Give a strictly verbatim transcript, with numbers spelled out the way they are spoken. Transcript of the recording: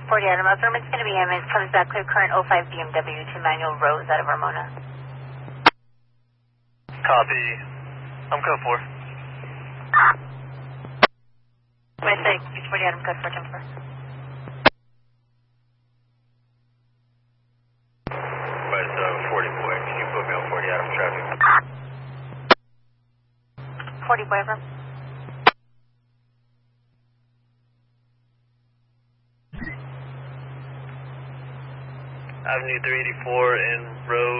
forty Adam, affirm it's going to be him. It comes back clear current oh five B M W to Manuel Rose out of Ramona. Copy. I'm code four. What I say, Beach forty Adam, code four, ten four. West uh, forty boy, can you put me on forty Adam traffic? forty boy, affirm. Avenue three eighty-four in Rose.